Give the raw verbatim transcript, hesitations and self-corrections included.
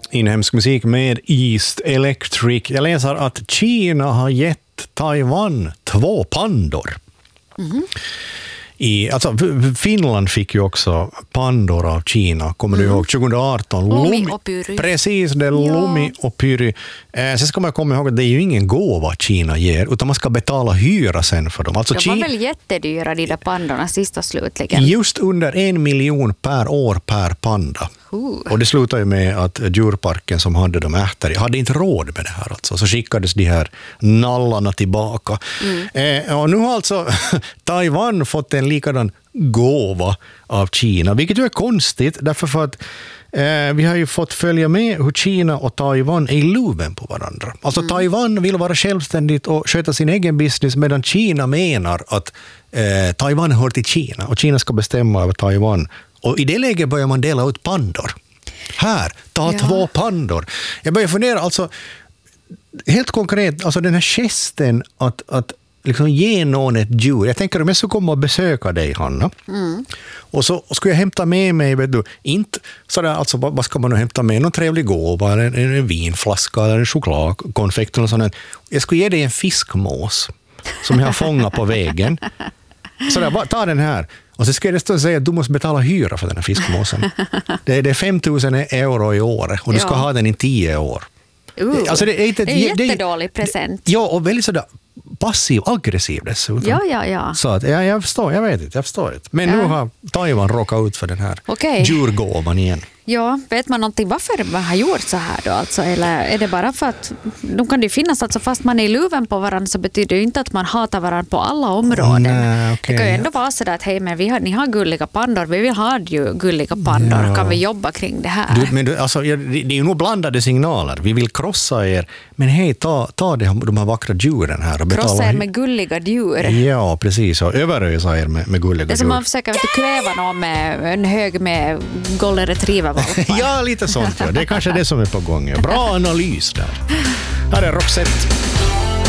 inhemsk musik med East Electric. Jag läser att Kina har gett Taiwan två pandor. Mm. I, alltså, Finland fick ju också pandor av Kina, kommer mm. du ihåg, tjugo arton. Lumi och Pyry. Precis, det är ja. Lumi och Pyry. Eh, sen ska man komma ihåg att det är ju ingen gåva Kina ger, utan man ska betala hyra sen för dem. Alltså, de var Kina... väl jättedyra, de där pandorna, sista slutligen. Just under en miljon per år per panda. Uh. Och det slutade ju med att djurparken som hade dem efter hade inte råd med det här. Alltså. Så skickades de här nallarna tillbaka. Mm. Eh, och nu har alltså Taiwan fått en likadan gåva av Kina, vilket ju är konstigt, därför för att eh, vi har ju fått följa med hur Kina och Taiwan är i luven på varandra. Alltså mm. Taiwan vill vara självständigt och sköta sin egen business, medan Kina menar att eh, Taiwan hör till Kina och Kina ska bestämma över Taiwan. Och i det läget börjar man dela ut pandor. Här, ta ja. två pandor. Jag börjar fundera, alltså helt konkret, alltså den här gesten att, att liksom ge någon ett djur. Jag tänker om jag skulle komma och besöka dig, Hanna. Mm. Och så och skulle jag hämta med mig, vet du, inte sådär, alltså vad ska man nu hämta med? Någon trevlig gåva, en, en vinflaska eller en chokladkonfekt eller sånt. Jag skulle ge dig en fiskmås som jag har fångat på vägen. Sådär, bara ta den här. Och så ska det stå och säga att du måste betala hyra för den här fiskmåsen. Det är, det är fem tusen euro i år och du ska ja. ha den i tio år. Uh, alltså det är, inte, det är en jättedålig present. Ja, och väldigt sådär passiv, aggressiv dessutom. Ja, ja, ja. Så att, ja, jag förstår, jag vet inte, jag förstår inte. Men ja. nu har Taiwan råkat ut för den här okay. djurgåvan igen. Ja, vet man någonting varför man har gjort så här då? Alltså, eller är det bara för att de kan det finnas, alltså fast man är i luven på varandra så betyder det inte att man hatar varandra på alla områden. Nej, okay. Det kan ju ändå vara så där att hej, men vi har, ni har gulliga pandor, vi vill ha ju gulliga pandor, ja. kan vi jobba kring det här? Du, men du, alltså, det är ju nog blandade signaler, vi vill krossa er, men hej, ta, ta det, de här vackra djuren här och betala. Krossa er med gulliga djur. Ja, precis, och överösa er med, med gulliga djur. Det är som man försöker att kräva någon med en hög med golden retriever. Ja, lite sånt. Ja. Det är kanske det som är på gång. Bra analys där. Här är Roxette.